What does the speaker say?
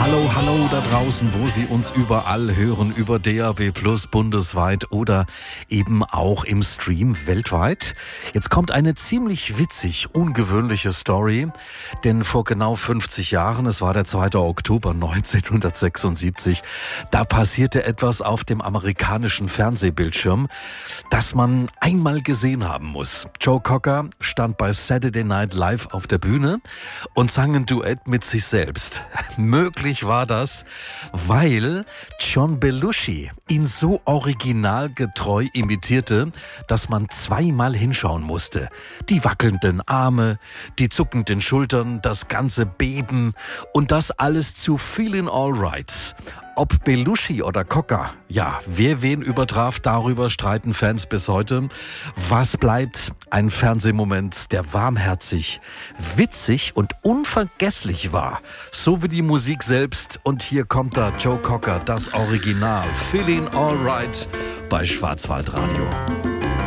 Hallo, hallo da draußen, wo Sie uns überall hören, über DAB+ bundesweit oder eben auch im Stream weltweit. Jetzt kommt eine ziemlich witzig, ungewöhnliche Story, denn vor genau 50 Jahren, es war der 2. Oktober 1976, da passierte etwas auf dem amerikanischen Fernsehbildschirm, das man einmal gesehen haben muss. Joe Cocker stand bei Saturday Night Live auf der Bühne und sang ein Duett mit sich selbst. Möglich war das, weil John Belushi ihn so originalgetreu imitierte, dass man zweimal hinschauen musste. Die wackelnden Arme, die zuckenden Schultern, das ganze Beben und das alles zu Feelin' Alright. Ob Belushi oder Cocker, ja, wer wen übertraf, darüber streiten Fans bis heute. Was bleibt? Ein Fernsehmoment, der warmherzig, witzig und unvergesslich war. So wie die Musik selbst. Und hier kommt da Joe Cocker, das Original. Feelin' Alright bei Schwarzwaldradio.